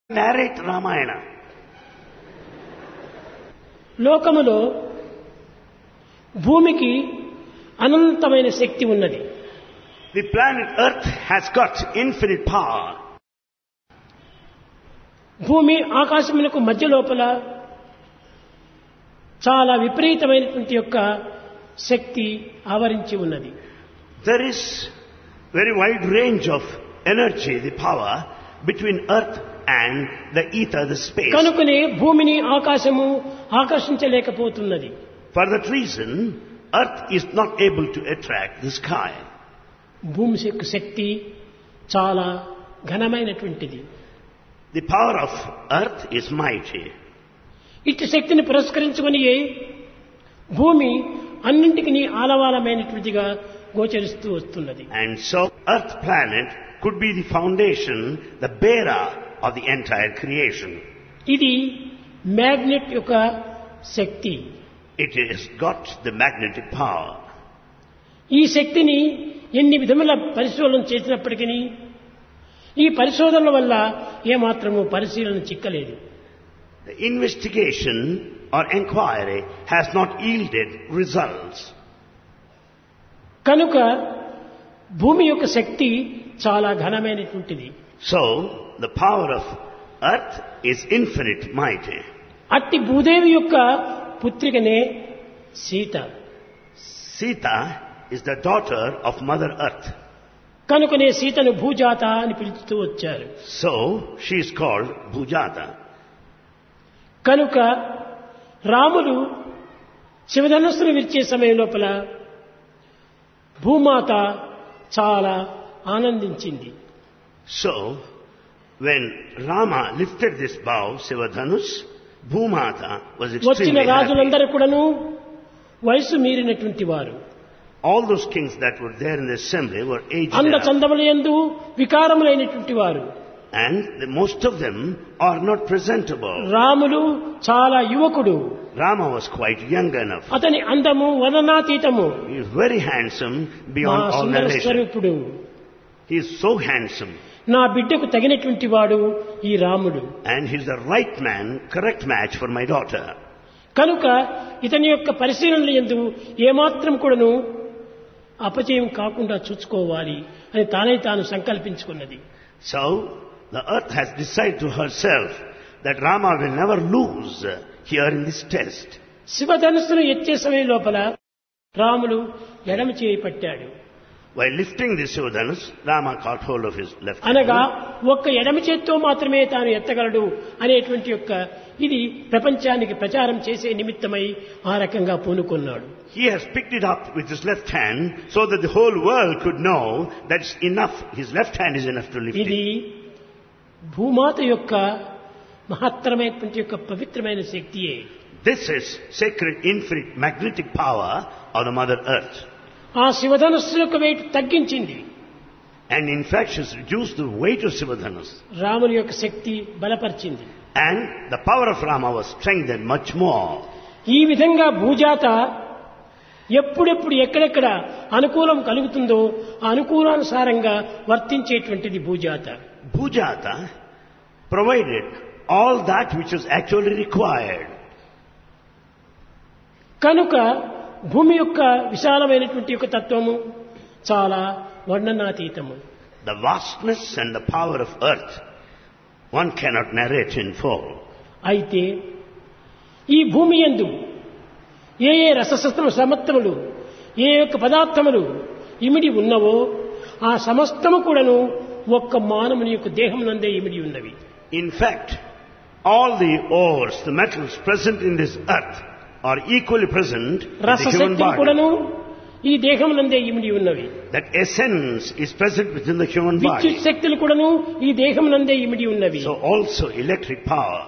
narrate Ramayana. లోకములో భూమికి అనంతమైన శక్తి ఉన్నది. The planet Earth has got infinite power. భూమి ఆకాశమునకు మధ్య లోపల చాలా విపరీతమైనటువంటి యొక్క శక్తి ఆవరించి ఉన్నది. There is very wide range of energy, the power between Earth and the ether, the space. కనుకనే భూమిని ఆకాశము ఆకర్షించలేకపోతున్నది. For that reason, Earth is not able to attract the sky. భూమి యొక్క శక్తి చాలా ఘనమైనటువంటిది. The power of Earth is mighty. ఇట్టి శక్తిని పురస్కరించుకొని భూమి అన్నింటికి ఆలవాలమైనటువంటిదిగా గోచరిస్తూ వస్తున్నది. And so Earth planet could be the foundation, the bearer of the entire creation. ఇది మ్యాగ్నెట్ యొక్క శక్తి. It has got the magnetic power. ఈ శక్తిని ఎన్ని విధముల పరిశోధన చేసినప్పటికీ ఈ పరిశోధనల వల్ల ఏమాత్రము పరిశీలన చిక్కలేదు. The investigation or inquiry has not yielded results. కనుక భూమి యొక్క శక్తి చాలా ఘనమైనటువంటిది. So, the power of Earth is infinite mighty. అట్టి భూదేవి యొక్క పుత్రికనే Sita. Sita is the daughter of Mother Earth. కనుకనే సీతను భూజాత అని పిలుస్తూ వచ్చారు. So, she is called Bhujata. కనుక రాముడు శివధనుస్సును విరిచే సమయం లోపల భూమాత చాలా ఆనందించింది. So, when Rama lifted this bow, Sivadhanus, Bhumata was వచ్చిన extremely happy. రాజులందరూ కూడాను వయసు మీరినటువంటి వారు. All those kings that were there in the assembly were aged అంద enough. చందములందు వికారములైనటువంటి వారు. And most of them are not presentable. Ramulu చాలా యువకుడు. Rama was quite young enough. అతని అందము వర్ణనాతీతము. He is very handsome మా beyond all సుందర narration. స్వరూపుడు. He is so handsome. నా బిడ్డకు తగినటువంటి వాడు ఈ రాముడు. And he is the right man, correct match for my daughter. కనుక ఇతని యొక్క పరిశీలనలు యందు ఏమాత్రం కూడాను అపజయం కాకుండా చూసుకోవాలి అని తానే తాను సంకల్పించుకున్నది. So, the earth has decided to herself that Rama will never lose here in this test. శివధనుస్సును ఎత్తే సమయం లోపల రాములు ఎడమ చేయి పట్టాడు. While lifting the Sivadhanus, Rama caught hold of his left అనగా hand. ఒక్క ఎడమ చేత్తో మాత్రమే తాను ఎత్తగలడు అనేటువంటి యొక్క ఇది ప్రపంచానికి ప్రచారం చేసే నిమిత్తమై ఆ రకంగా పూనుకున్నాడు. He has picked it up with his left hand so that the whole world could know that's enough. His left hand is enough to lift ఇది it. భూమాత యొక్క మహత్తరమైనటువంటి యొక్క పవిత్రమైన శక్తియే. This is sacred, infinite, magnetic power of the Mother Earth. ఆ శివధనుస్సు యొక్క wait తగ్గించింది. And in fact, she has reduced the weight of Sivadhanus. రాముని యొక్క శక్తి బలపరిచింది. And the power of Rama was strengthened much more. ఈ విధంగా భూజాత ఎప్పుడెప్పుడు ఎక్కడెక్కడ అనుకూలం కలుగుతుందో ఆ అనుకూలానుసారంగా వర్తించేటువంటిది భూజాత. Bhujata provided all that which was actually required. కనుక భూమి యొక్క విశాలమైనటువంటి యొక్క తత్వము చాలా వర్ణనాతీతము. The vastness and the power of earth, one cannot narrate in full. అయితే ఈ భూమి యందు ఏ ఏ సమస్తములు ఏ యొక్క పదార్థములు ఇమిడి ఉన్నవో ఆ సమస్తము కూడాను ఒక్క మానవుని యొక్క దేహమునందే ఇమిడి ఉన్నవి. In fact, all the ores, the metals present in this earth are equally present in the human రసశక్తులు body. కూడాను ఈ దేహమునందే ఇమిడి ఉన్నవి. That essence is present within the human విద్యుత్ body. శక్తులు కూడాను ఈ దేహమునందే ఇమిడి ఉన్నవి. So also electric power.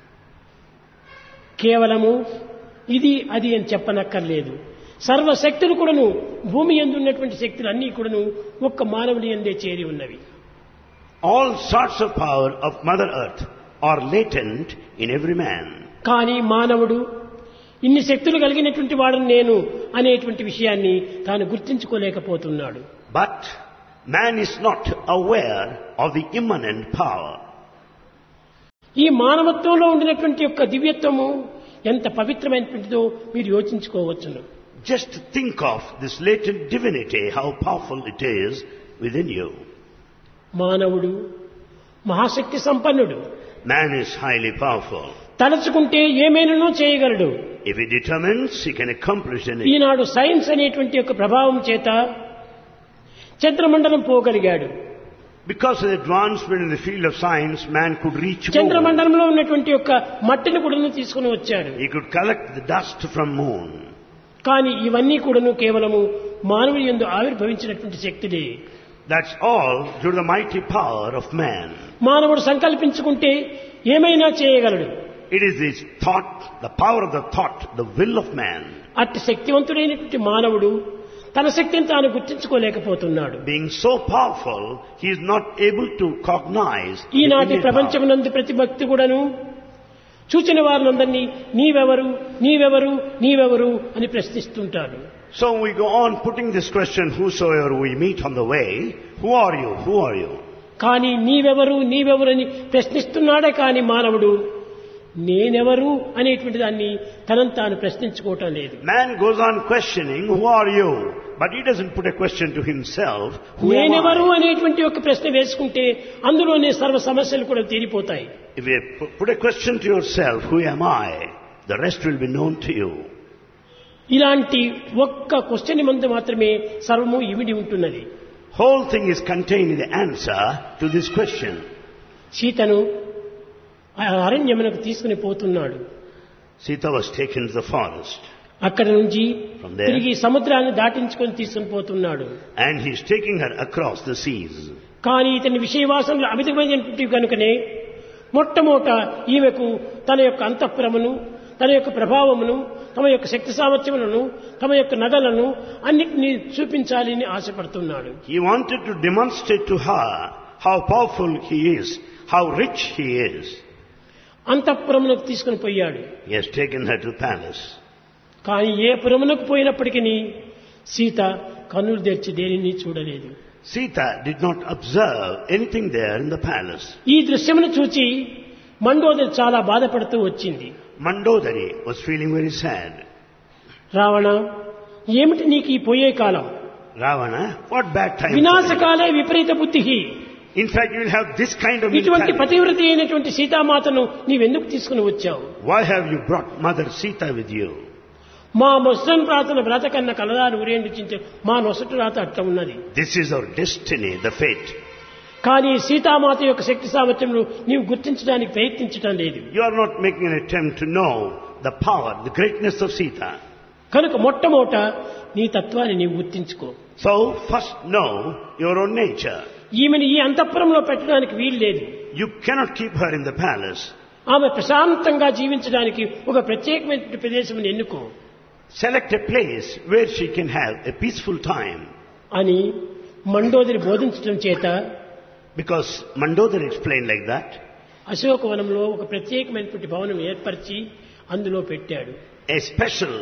కేవలము ఇది అది అని చెప్పనక్కర్లేదు. సర్వశక్తులు కూడాను భూమి యందు ఉన్నటువంటి శక్తులు అన్నీ కూడాను ఒక్క మానవుని యందే చేరి ఉన్నవి. All sorts of power of Mother Earth are latent in every man. కానీ మానవుడు ఇన్ని శక్తులు కలిగినటువంటి వాడను నేను అనేటువంటి విషయాన్ని తాను గుర్తించుకోలేకపోతున్నాడు. But man is not aware of the immanent power. ఈ మానవత్వంలో ఉండినటువంటి యొక్క దివ్యత్వము ఎంత పవిత్రమైనటువంటిదో మీరు యోచించుకోవచ్చును. Just think of this latent divinity, how powerful it is within you. మానవుడు మహాశక్తి సంపన్నుడు. Man is highly powerful. తలచుకుంటే ఏమైనానో చేయగలడు. If he determines, he can accomplish anything. Eenadu science అనేటువంటి యొక్క ప్రభావం చేత చంద్రమండలం పోగలిగాడు. Because of the advancement in the field of science, man could reach moon. చంద్రమండలంలో ఉన్నటువంటి యొక్క మట్టిని కూడా తీసుకుని వచ్చాడు. He could collect the dust from moon. కానీ ఇవన్నీ కూడాను కేవలము మానవుని యందు ఆవిర్భవించినటువంటి శక్తిలే. That's all due to the mighty power of man. మానవుడు సంకల్పించుకుంటే ఏమైనా చేయగలడు. It is this thought, the power of the thought, the will of man. అట్టి శక్తివంతుడైనటువంటి మానవుడు తన శక్తిని తాను గుర్తించుకోలేకపోతున్నాడు. Being so powerful, he is not able to cognize. ఈనాటి ప్రపంచమునందు ప్రతి భక్తి కూడాను చూచిన వారినందరినీ నీవెవరు నీవెవరు నీవెవరు అని ప్రశ్నిస్తుంటారు. So we go on putting this question, whosoever we meet on the way, who are you, who are you? కానీ నీవెవరు నీవెవరు అని ప్రశ్నిస్తున్నాడే కానీ మానవుడు నేనెవరు అనేటువంటి దాన్ని తనను తాను ప్రశ్నించుకోవటం లేదు. Man goes on questioning, who are you? But he doesn't put a question to himself, who am నేనెవరు I? అనేటువంటి ఒక ప్రశ్న వేసుకుంటే అందులోనే సర్వ సమస్యలు కూడా తీరిపోతాయి. If you put a question to yourself, who am I? The rest will be known to you. ఇలాంటి ఒక్క క్వశ్చన్ మందు మాత్రమే సర్వము ఇమిడి ఉంటున్నది. Whole thing is contained in the answer to this question. సీతను అరణ్యమునకు తీసుకుని పోతున్నాడు. Sita was taken to the forest. అక్కడ నుంచి From there. తిరిగి సముద్రాన్ని దాటించుకొని తీసుకుని పోతున్నాడు. And he's taking her across the seas. కానీ ఇతని విషయవాసనలు అమితమైనటువంటి కనుకనే మొట్టమొదట ఈమెకు తన యొక్క అంతఃపురమును తన యొక్క ప్రభావమును తమ యొక్క శక్తి సామర్థ్యములను తమ యొక్క నగలను అన్నిటినీ చూపించాలని ఆశపడుతున్నాడు. He wanted to demonstrate to her how powerful he is, how rich he is. అంతఃపురమునకు తీసుకుని పోయాడు. He has taken her to the palace. కానీ ఏ పురమునకు పోయినప్పటికీ సీత కన్నులు తెరిచి దేనిని చూడలేదు. Sita did not observe anything there in the palace. ఈ దృశ్యమును చూచి మండోదరి చాలా బాధపడుతూ వచ్చింది. Mandodari was feeling very sad. Ravana ఏమిటి నీకు ఈ పోయే కాలం? Ravana, what bad time. వినాశకాలే విపరీత బుద్ధి. In fact, you will have this kind of ఇటువంటి mentality. పతివ్రత అయినటువంటి సీతామాతను నీవెందుకు తీసుకుని వచ్చావు? Why have you brought Mother Sita with you? మా ముస్లిం ప్రార్థన వ్రత కన్నా కలదారు ఉరేండించే మా నొసటి రాత అట్లా ఉన్నది. This is our destiny, the fate. కానీ సీతామాత యొక్క శక్తి సామర్థ్యమును నీవు గుర్తించడానికి ప్రయత్నించడం లేదు. You are not making an attempt to know the power, the greatness of Sita. కనుక మొట్టమొదట నీ తత్వాన్ని నీవు గుర్తించుకో. So, first know your own nature. ఈమెను ఈ అంతఃపురంలో పెట్టడానికి వీలు లేదు. You cannot keep her in the palace. ఆమె ప్రశాంతంగా జీవించడానికి ఒక ప్రత్యేకమైన ప్రదేశం ఎన్నుకో Select a place where she can have a peaceful time. అని మండోదరి బోధించడం చేత Because Mandodari explained like that. అశోకవనంలో ఒక ప్రత్యేకమైనటువంటి భవనం ఏర్పరిచి అందులో పెట్టాడు. A special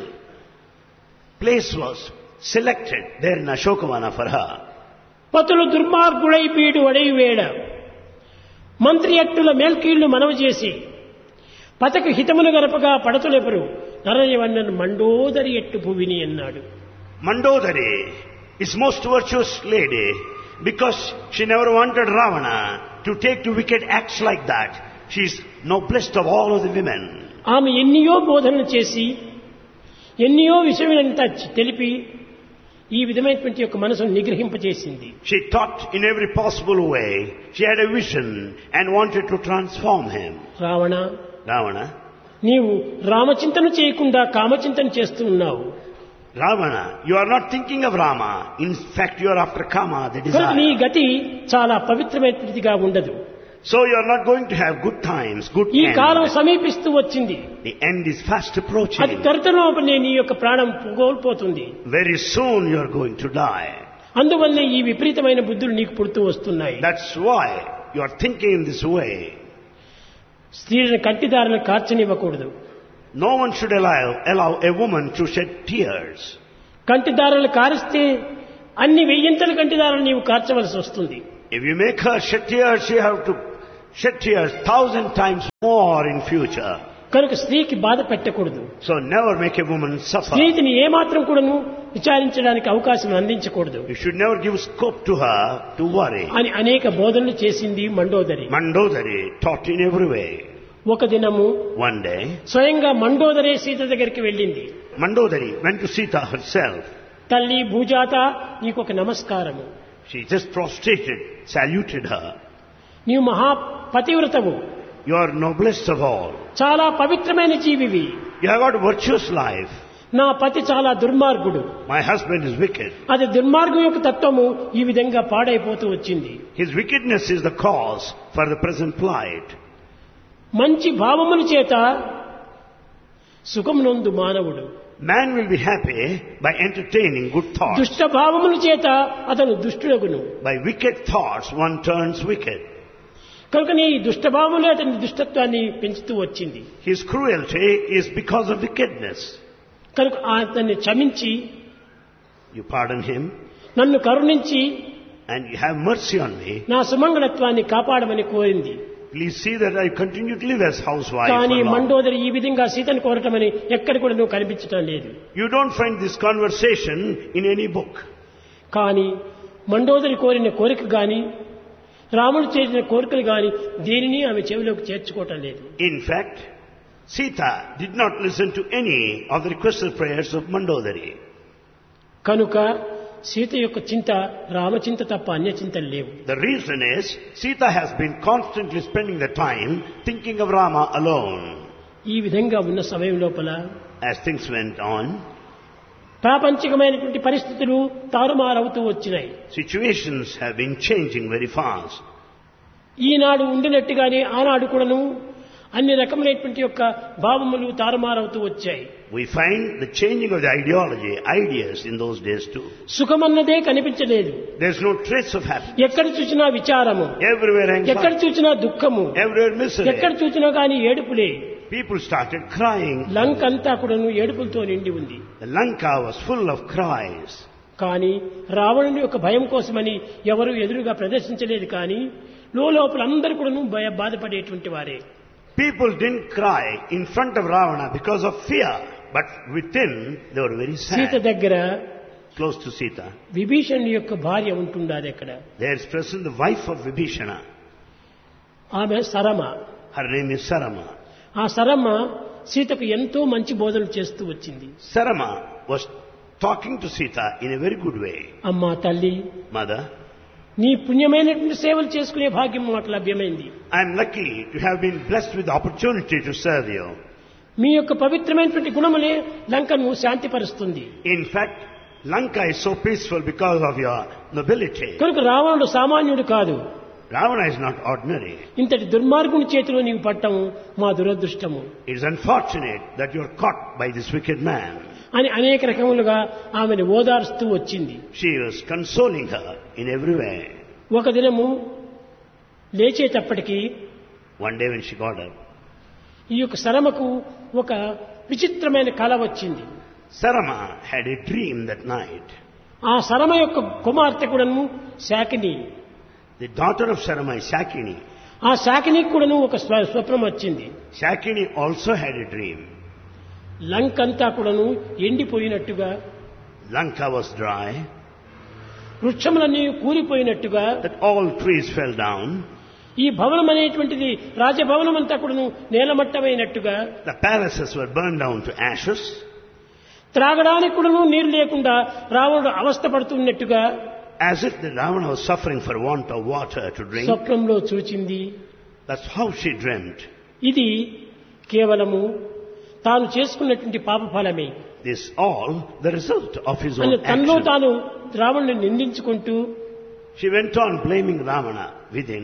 place was selected there in Ashokavana for her. పతులు దుర్మార్గుడై పీడు వడై వేడ మంత్రి అట్టుల మేల్కీళ్లు మనవి చేసి పతకు హితమును గరపగా పడతులెపరు నరయవన్నను మండోదరి ఎట్టు భువిని అన్నాడు. Mandodari is most virtuous lady because she never wanted Ravana to take to wicked acts like that. She is noblest of all of the women. ఆమె ఎన్నియో బోధనలు చేసి ఎన్నియో విషయములంతా తెలిపి ఈ విధమైనటువంటి యొక్క మనసును నిగ్రహింపజేసింది. She taught in every possible way. She had a vision and wanted to transform him. Ravana, నీవు రామచింతన చేయకుండా కామచింతన చేస్తూ ఉన్నావు. Ravana, you are not thinking of Rama. In fact, you are after Kama, the నీ desire. గతి చాలా పవిత్రమైనదిగా ఉండదు. So you are not going to have good times, good ఈ కాలం end. సమీపిస్తూ వచ్చింది. The end is fast అది approaching. త్వరితలోపలే నీ యొక్క ప్రాణం కోల్పోతుంది. Very soon you are going to die. అందువల్లే ఈ విపరీతమైన బుద్ధులు నీకు పుడుతూ వస్తున్నాయి. That's why you are thinking in this way. స్త్రీలను కంటిదారులను కార్చనివ్వకూడదు. No one should allow a woman to shed tears. కంటిదారులు కారిస్తే అన్ని వెయ్యింతల కంటిదారులు నీవు కార్చవలసి వస్తుంది. If you make her shed tears, you have to shed tears 1,000 times more in future. కనుక స్త్రీకి బాధ పెట్టకూడదు. So never make a woman suffer. స్త్రీని ఏమాత్రం కూడాను విచారించడానికి అవకాశం అందించకూడదు You should never give scope to her to worry. అని అనేక బోధనలు చేసింది Mandodari. Mandodari taught in every way. ఒక దినము One day, స్వయంగా మండోదరే సీత దగ్గరికి వెళ్ళింది. Mandodari went to Sita herself. తల్లి భూజాత నీకు ఒక నమస్కారము. She just prostrated, saluted her. నీవు మహా పతివ్రతవు, You are noblest of all. చాలా పవిత్రమైన జీవివి. You have got a virtuous life. నా పతి చాలా దుర్మార్గుడు. My husband is wicked. అది దుర్మార్గం యొక్క తత్వము ఈ విధంగా పాడైపోతూ వచ్చింది. His wickedness is the cause for the present plight. మంచి భావముల చేత సుఖమునందు మానవుడు, Man will be happy by entertaining good thoughts. దుష్ట భావముల చేత అతను దుష్టుడగును. By wicked thoughts one turns wicked. కనుక ఈ దుష్టభావములే అతని దుష్టత్వాన్ని పెంచుతూ వచ్చింది. His cruelty is because of wickedness. కనుక అతన్ని క్షమించి You pardon him నన్ను కరుణించి and you have mercy on me. నా సుమంగళత్వాన్ని కాపాడమని కోరింది. Please see that I continue to live as housewife. కానీ for long. మండోదరి ఈ విధంగా సీతను కోరటమని ఎక్కడ కూడా నువ్వు కనిపించడం లేదు. You don't find this conversation in any book. కానీ మండోదరి కోరిన కోరిక గాని రాముడు చేసిన కోరికలు గాని దేనిని ఆమె చెవిలోకి చేర్చుకోవటం లేదు. In fact, Sita did not listen to any of the requested prayers of Mandodari. కనుక సీత యొక్క చింత రామచింత తప్ప అన్య చింతలు లేవు. The reason is Sita has been constantly spending the time thinking of Rama alone. ఈ విధంగా ఉన్న సమయం లోపల As things went on, ప్రాపంచికమైనటువంటి పరిస్థితులు తారుమారవుతూ వచ్చినాయి. situations have been changing very fast. ఈనాడు ఉండినట్టుగానే ఆనాడు కూడాను అన్ని రకములైనటువంటి యొక్క భావములు తారుమారవుతూ వచ్చాయి. We find the changing of the ideology, ideas in those days too. సుఖమన్నదే కనిపించలేదు. There's no trace of happiness. ఎక్కడ చూసినా విచారము, Everywhere ఎక్కడ anxiety, చూసినా దుఃఖము, everywhere ఎక్కడ misery. చూసినా కానీ ఏడుపులే. People started crying. లంక అంతా కూడాను ఏడుపులతో నిండి ఉంది. The Lanka was full of cries. కానీ రావణుని యొక్క భయం కోసమని ఎవరు ఎదురుగా ప్రదర్శించలేదు. కానీ లోపల అందరూ కూడాను బాధపడేటువంటి వారే. People didn't cry in front of Ravana because of fear, but within they were very Sita sad. దగ్గర Close to Sita, విభీషణుని యొక్క భార్య ఉంటుండాలి. అక్కడ there is present the wife of Vibhishana. ఆమె Sarama. Her name is Sarama. ఆ సరమ సీతకు ఎంతో మంచి బోధనలు చేస్తూ వచ్చింది. Sarama was talking to Sita in a very good way. అమ్మా తల్లి, Mother, నీ పుణ్యమైనటువంటి సేవలు చేసుకునే భాగ్యం మాకు లభ్యమైంది. I am lucky to have been blessed with the opportunity to serve you. మీ యొక్క పవిత్రమైనటువంటి గుణములే లంకను శాంతిపరుస్తుంది. In fact, Lanka is so peaceful because of your nobility. కనుక రావణుడు సామాన్యుడు కాదు. Ravana is not ordinary. ఇంతటి దుర్మార్గుని చేతిలో నీవు పట్టం మా దురదృష్టము It is unfortunate that you are caught by this wicked man. అని అనేక రకములుగా ఆమెను ఓదార్స్తూ వచ్చింది. She was consoling her in every way. ఒక దినము లేచేటప్పటికి One day when she got up, ఈ యొక్క శరమకు ఒక విచిత్రమైన కల వచ్చింది. Sarama had a dream that night. ఆ శరమ యొక్క కుమార్తె కూడాను శాకిని. The daughter of Sarama is Shakini. ఆ శాకిని కూడాను ఒక స్వప్నం వచ్చింది. Shakini also had a dream. లంకంతా కూడాను ఎండిపోయినట్టుగా, Lanka was dry, వృక్షములన్నీ కూలిపోయినట్టుగా, that all trees fell down. ఈ భవనం అనేటువంటిది రాజభవనం అంతా కూడాను నేలమట్టమైనట్టుగా, The palaces were burned down to ashes. త్రాగడానికి కూడాను నీరు లేకుండా రావణుడు అవస్థ పడుతున్నట్టుగా As if the Ravana was suffering for want of water to drink. స్వప్నంలో చూచింది. That's how she dreamt. ఇది కేవలము తాను చేసుకున్నటువంటి పాప ఫలమే This all the result of his అని own తనలో action. తాను రావణుని నిందించుకుంటూ She went on blaming Ravana within.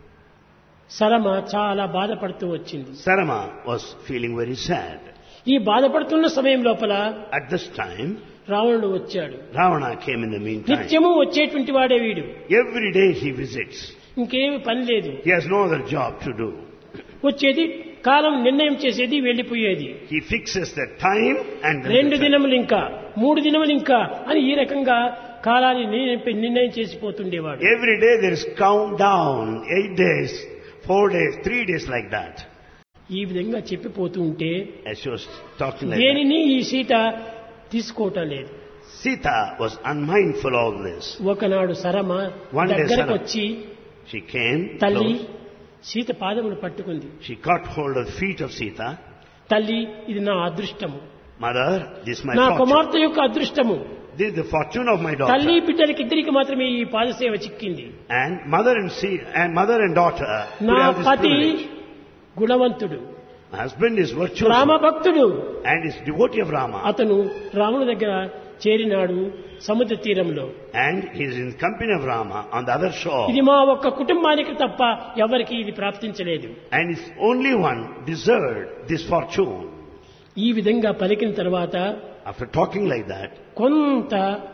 Sarama చాలా బాధపడుతూ వచ్చింది. Sarama was feeling very sad. ఈ బాధపడుతున్న సమయం లోపల At this time, రావణుడు వచ్చాడు. Ravana came in the meantime. నిత్యము వచ్చేటువంటి వాడే వీడు. Every day he visits. ఇంకేమి పని లేదు. He has no other job to do. వచ్చేది, కాలం నిర్ణయం చేసేది, వెళ్లిపోయేది. He fixes the time and then 2 returns. దినములు ఇంకా, 3 దినములు ఇంకా అని ఈ రకంగా కాలాన్ని నిర్ణయం చేసిపోతుండేవాడు. Every day there is countdown, 8 days, 4 days, 3 days like that. ఈ విధంగా చెప్పిపోతూ ఉంటే As she was talking like that, దేనిని ఈ సీత తీసుకోవటం లేదు. Sita was unmindful of this. ఒకనాడు సరమ One day దగ్గరకు Sarama- వచ్చి She came తల్లి close. సీత పాదములు పట్టుకుంది. She caught hold of the feet of Sita. తల్లి ఇది నా అదృష్టము, Mother, this is my నా fortune. కుమార్తె యొక్క అదృష్టము. This is the fortune of my తల్లి daughter. బిడ్డలకి ఇద్దరికి మాత్రమే ఈ పాదసేవ చిక్కింది. And mother and daughter could నా have this పతి privilege. గుణవంతుడు, My husband is virtuous రామభక్తుడు. and is devotee of Rama. అతను రాముని దగ్గర చేరినాడు సముద్ర తీరంలో. And he is in the company of Rama on the other shore. ఇది మా ఒక్క కుటుంబానికి తప్ప ఎవరికి ఇది ప్రాప్తించలేదు. And it's only one deserved this fortune. ఈ విధంగా పలికిన తర్వాత After talking like that, కొంత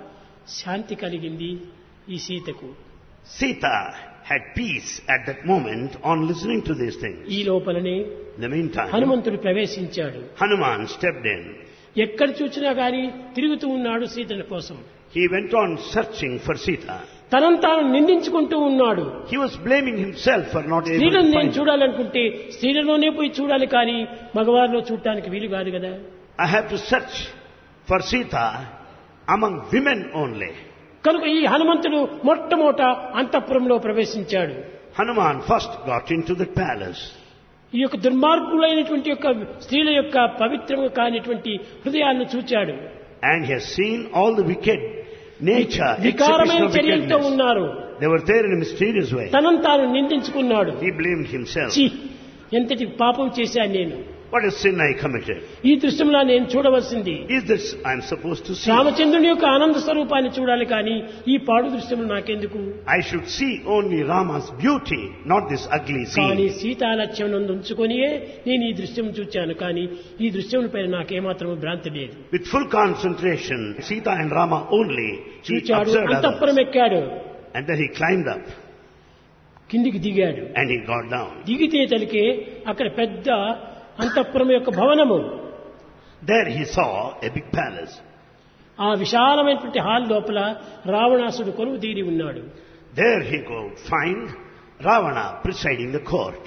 శాంతి కలిగింది ఈ సీతకు. Sita had peace at that moment on listening to these things. ఈ లోపలనే In the meantime, హనుమంతుడు ప్రవేశించాడు. Hanuman stepped in. ఎక్కడ చూసినా గాని తిరుగుతూ ఉన్నాడు సీతల కోసం. He went on searching for Sita. తనను తాను నిందించుకుంటూ ఉన్నాడు. He was blaming himself for not able స్త్రీలను to నేను find her. చూడాలనుకుంటే స్త్రీలలోనే పోయి చూడాలి, కానీ మగవారిలో చూడటానికి వీలు కాదు కదా. I have to search for Sita among women only. కనుక ఈ హనుమంతుడు మొట్టమొదట అంతఃపురంలో ప్రవేశించాడు. Hanuman first got into the palace. ఈ యొక్క దుర్మార్గులైనటువంటి యొక్క స్త్రీల యొక్క పవిత్రము కానిటువంటి హృదయాలను చూచాడు. And he has seen all the wicked nature, exhibition వికారమైన of చర్యలతో wickedness. ఉన్నారు. They were there in a mysterious way. తనను తాను నిందించుకున్నాడు. He blamed himself. ఛీ, ఎంతటి పాపం చేశాను నేను. What a sin I committed. ఈ దృశ్యంలో నేను చూడవలసింది Is this I'm supposed to see? రామచంద్రుని యొక్క ఆనంద స్వరూపాన్ని చూడాలి, కానీ ఈ పాడు దృశ్యంలో నాకెందుకు. I should see only Rama's beauty, not this ugly కానీ scene. సీతాలక్ష్యం నందు ఉంచుకొనియే నేను ఈ దృశ్యం చూచాను, కానీ ఈ దృశ్యం పైన నాకేమాత్రం భ్రాంతి లేదు. With full concentration, Sita and Rama only, he చూచాడు, observed అంతఃపురం others. ఎక్కాడు, And then he climbed up కిందికి దిగాడు. and he got down. దిగితే తలికే అక్కడ పెద్ద అంతఃపురం యొక్క భవనము. There he saw a big palace. ఆ విశాలమైనటువంటి హాల్ లోపల రావణాసుడు కొలువు తీరి ఉన్నాడు. There he could find Ravana presiding the court.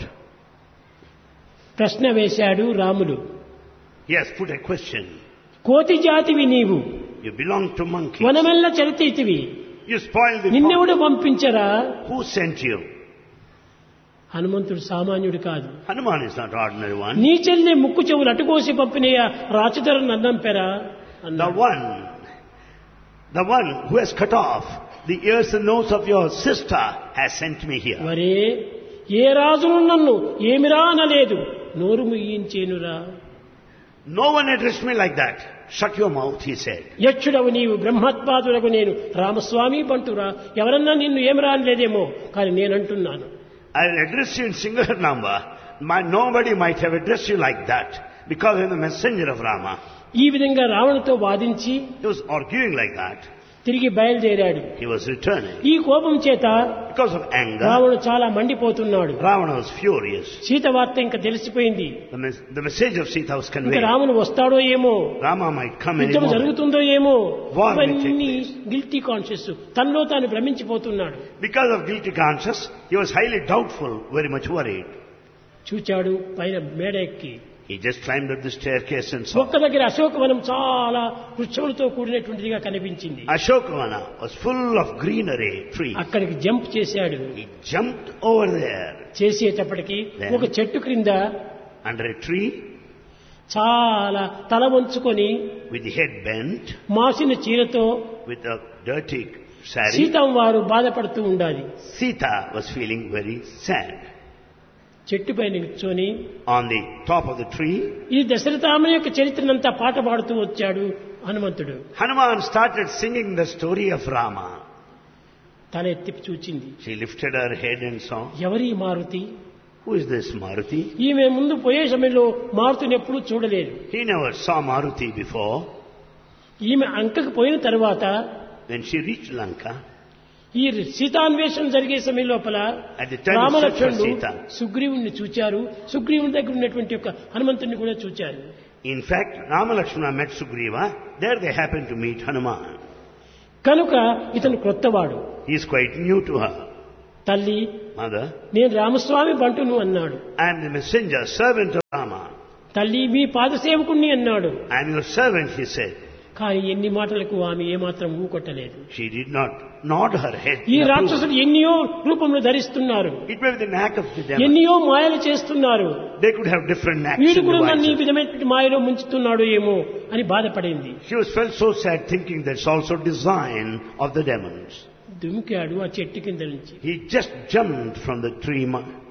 ప్రశ్న వేశాడు రాముడు. He has put a question. కోతి జాతివి నీవు, You belong to monkeys. వనమెల్ల చరితీతివి, You spoiled the forest. నిన్నెవడు పంపించరా. Who sent you? హనుమంతుడు సామాన్యుడు కాదు. Hanuman is not ordinary one. నీ చెల్లి ముక్కు చెవులు అటుకోసి పంపినయ రాచధరను అన్నంపెరా The అన్నాడు. one who has cut off the ears and nose of your sister has sent me here. వరే, ఏ రాజును నన్ను ఏమిరా అనలేదు, నోరు ముయ్యించేనురా. No one addressed me like that. Shut your mouth, he said. యక్షుడవు నీవు, బ్రహ్మత్పాదులకు నేను రామస్వామి బంటురా. ఎవరన్నా నిన్ను ఏమిరా అనలేదేమో, కానీ నేనంటున్నాను. I'll address you in singular number. Nobody might have addressed you like that because I'm the messenger of Rama. ఈ విధంగా రావణుతో వాదించి He was arguing like that. తిరిగి బయలుదేరాడు. He was returning. ఈ కోపం చేత Because of anger, రావణుడు చాలా మండిపోతున్నాడు. Ravana was furious. సీత వార్త ఇంకా తెలిసిపోయింది. The message of Sita was ఇంకా conveyed. రాముడు వస్తాడో ఏమో, Rama might come any యుద్ధం moment. జరుగుతుందో ఏమో, War may take ఇవన్నీ place. గిల్టీ కాన్షియస్ తనలో తాను భ్రమించిపోతున్నాడు. Because of guilty conscience, he was highly doubtful, very much worried. చూచాడు పైన మేడ ఎక్కి. He just climbed up the staircase and saw. ఒక్క దగ్గర అశోకవనం చాలా వృక్షములతో కూడినటువంటిదిగా కనిపించింది. Ashokavana was full of greenery trees. అక్కడికి జంప్ చేశాడు. He jumped over there చేసేటప్పటికి Then- ఒక చెట్టు క్రింద under a tree చాలా తల వంచుకొని with the head bent, మాసిన చీరతో with a dirty sari. సీతం వారు బాధపడుతూ ఉండాలి. Sita was feeling very sad. చెట్టుపై నిల్చొని On the top of the tree, ఈ దశరథామని యొక్క చరిత్రనంతా పాట పాడుతూ వచ్చాడు హనుమంతుడు. Hanuman started singing the story of Rama. తల ఎత్తి చూచింది. She lifted her head and saw, ఎవరి Maruti? who is this Maruti? ఈమె ముందు పోయే సమయంలో మారుతిని ఎప్పుడూ చూడలేదు. He never saw Maruti before. ఈమె అంకకు పోయిన తర్వాత When she reached Lanka, ఈ సీతాన్వేషణ జరిగే సమయం లోపల At the time of రామలక్ష్మణుడు search for Sita. సుగ్రీవుణ్ణి చూచారు. సుగ్రీవుని దగ్గర ఉన్నటువంటి యొక్క హనుమంతుని కూడా చూచారు. in fact, Rama Lakshmana met Sugriva. There they happened to meet Hanuman. కనుక ఇతను క్రొత్తవాడు. He is quite new to her. తల్లి, Mother, నేను రామస్వామి బంటును అన్నాడు. I am the messenger, servant of Rama. తల్లి, మీ పాదసేవకుణ్ణి అన్నాడు. I am your servant, he said. కానీ ఎన్ని మాటలకు ఆమె ఏమాత్రం ఊకొట్టలేదు. She did not nod her head. ఈ in approval. రాక్షసులు ఎన్నో రూపంలో ధరిస్తున్నారు, It may be the knack of the devil. ఎన్నో మాయలు చేస్తున్నారు. They could have different knacks వీడు and కూడా నన్ను ఈ devices. విధమైన మాయలో ముంచుతున్నాడు ఏమో అని బాధపడింది. She was felt so sad thinking that's also design of the demons. దుమికాడు ఆ చెట్టు కింద నుంచి. He just jumped from the tree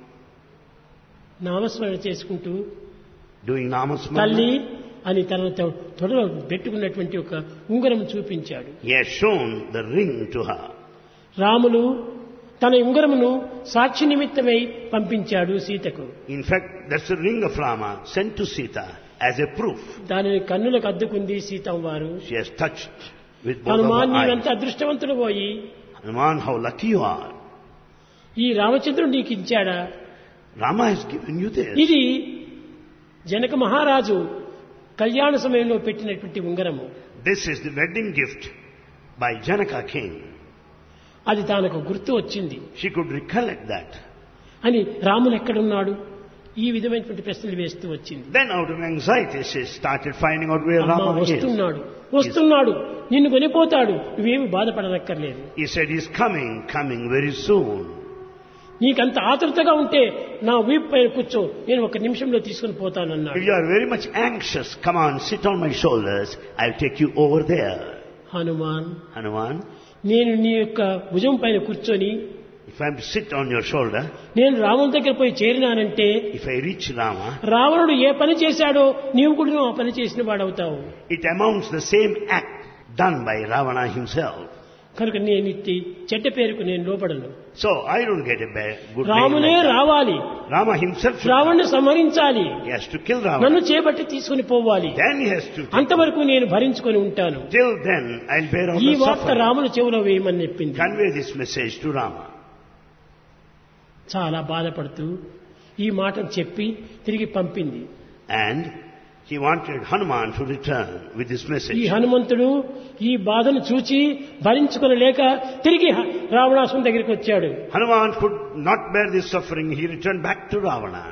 నామస్మరణ చేసుకుంటూ doing తల్లి namasmrana. అని తన తొడలో పెట్టుకున్నటువంటి ఒక ఉంగరం చూపించాడు. He has shown the ring to her. Ramulu తన ఉంగరమును సాక్షి నిమిత్తమై పంపించాడు సీతకు. In fact, that's the ring of Rama sent to Sita as a proof. దానిని కన్నులకు అద్దుకుంది సీతమ్మవారు. She has touched with both of Hanuman, her నీవంత eyes. అదృష్టవంతుడు పోయి Hanuman, how lucky you are. ఈ రామచంద్రుడు నీకు ఇచ్చాడా? Rama has given you this. ఇది జనక మహారాజు కళ్యాణ సమయంలో పెట్టినటువంటి ఉంగరము. This is the wedding gift by Janaka king. అది తానకు గుర్తు వచ్చింది. She could recollect that. అని రాములు ఎక్కడున్నాడు, ఈ విధమైనటువంటి ప్రశ్నలు వేస్తూ వచ్చింది. Then out of anxiety she started finding out where అమ్మా, Rama is. వస్తున్నాడు, నిన్ను కొనిపోతాడు, నువ్వేమి బాధపడనక్కర్లేదు. He said he's coming very soon. నీకంత ఆతృతగా ఉంటే నా వీపు పైన కూర్చో, నేను ఒక నిమిషంలో తీసుకుని పోతానన్నాడు. If you are very much anxious, come on, sit on my shoulders. I'll take you over there. Hanuman, Hanuman, నేను నీ యొక్క భుజం పైన కూర్చొని if I'm to sit on your shoulder, నేను రాముని దగ్గర పోయి చేరినానంటే if I reach Rama, రావణుడు ఏ పని చేశాడో నీవు కూడా ఆ పని చేసిన వాడవుతావు. it amounts the same act done by Ravana himself. కనుక నేను ఇట్టి చెడ్డ పేరుకు నేను లోపడను. So I don't get a good name రామునే like that. రావాలి, Rama himself should రావణ్ణి సంహరించాలి, He has to kill Ravana. నన్ను చేపట్టి తీసుకుని పోవాలి. Then he has to. అంతవరకు నేను భరించుకొని ఉంటాను. Till then, I'll bear all ఈ the వార్త suffering. రాముని చెవులో వేయమని చెప్పింది. Convey this message to Rama. చాలా బాధపడుతూ ఈ మాటను చెప్పి తిరిగి పంపింది. And he wanted Hanuman to return with this ఈ message. హనుమంతుడు ఈ బాధను చూచి భరించుకొనలేక తిరిగి రావణాసుని దగ్గరికి వచ్చాడు. Hanuman could not bear this suffering. He returned back to Ravana.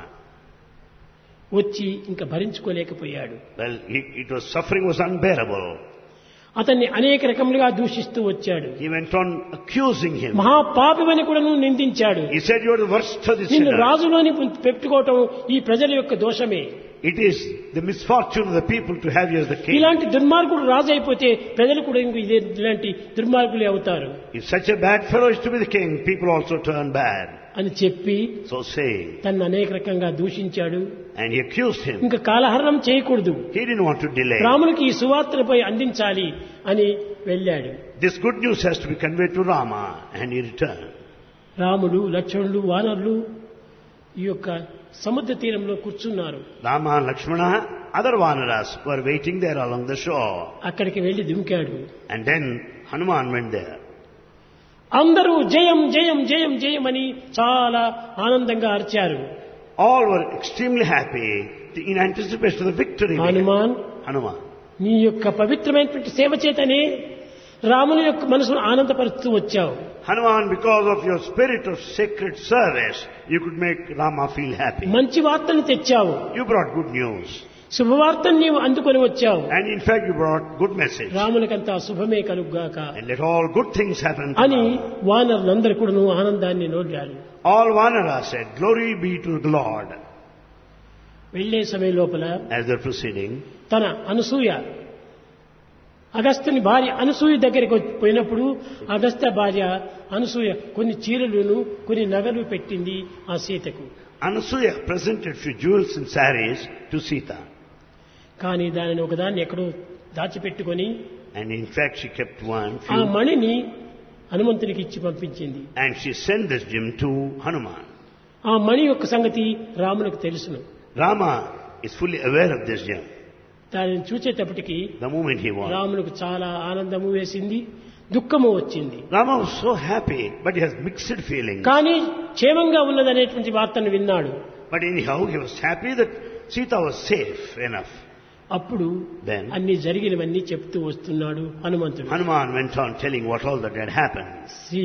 వచ్చి ఇంకా భరించుకోలేకపోయాడు. Well, suffering was unbearable. అతన్ని అనేక రకములుగా దూషిస్తూ వచ్చాడు. He went on accusing him. మహాపాపివని కూడా నిందించాడు. He said, you are the worst of the నిన్ను sinners. రాజులోని పెట్టుకోవటం ఈ ప్రజల యొక్క దోషమే. It is the misfortune of the people to have you as the king. ఇలాంటి దుర్మార్గుడు రాజు అయిపోతే ప్రజలు కూడా ఇలాంటి దుర్మార్గులే అవుతారు If such a bad fellow is to be the king, people also turn bad. అని చెప్పి So saying, తను అనేక రకంగా దూషించాడు. and he accused him. ఇంకా కాలహరణం చేయకూడదు, He didn't want to delay. రామునికి ఈ సువార్తలపై అందించాలి అని వెళ్ళాడు. This good news has to be conveyed to Rama, and he returned. రాముడు, లక్ష్మణుడు, వానరులు ఈ యొక్క సముద్ర తీరంలో కూర్చున్నారు. Rama, Lakshmana, other Vanaras were waiting there along the shore. అక్కడికి వెళ్లి దుమికాడు. And then Hanuman went there. అందరూ జయం జయం జయం జయం అని చాలా ఆనందంగా అరిచారు. All were extremely happy in anticipation of the victory. Hanuman, Hanuman, నీ యొక్క పవిత్రమైనటువంటి సేవ చేతనే రాముని యొక్క మనసును ఆనందపరుస్తూ వచ్చావు. Hanuman, because of your spirit of sacred service, you could make Rama feel happy. మంచి వార్తను తెచ్చావు, You brought good news. శుభవార్తను నీవు అందుకొని వచ్చావు. And in fact, you brought good message. రామునికంతా శుభమే కలుగుగాక And let all good things happen to అని Rama. వానరులందరూ కూడా ఆనందాన్ని నోడారు. All Vanaras said, glory be to the Lord. వెళ్లే సమయం లోపల As they're proceeding, తన అనసూయ, అగస్త్యుని భార్య అనసూయ దగ్గరికి పోయినప్పుడు అగస్త్య భార్య అనసూయ కొన్ని చీరలను కొన్ని నగలు పెట్టింది ఆ సీతకు. Anasuya presented few jewels and saris to Sita. కానీ దానిని ఒకదాన్ని ఎక్కడో దాచిపెట్టుకొని And in fact, she kept one ఆ few. మణిని హనుమంతునికి ఇచ్చి పంపించింది. And she sent this gem to Hanuman. ఆ మణి యొక్క సంగతి రామునికి తెలుసును. Rama is fully aware of this gem. దానిని చూచేటప్పటికి The moment he won. రామునికి చాలా ఆనందము వేసింది, దుఃఖము వచ్చింది. Rama was so happy, but he has mixed feelings. కానీ క్షేమంగా ఉన్నదనేటువంటి వార్తను విన్నాడు. But anyhow, he was happy that Sita was safe enough. అప్పుడు Then అన్ని జరిగినవన్నీ చెప్తూ వస్తున్నాడు హనుమంతుడు. Hanuman went on telling what all that had happened.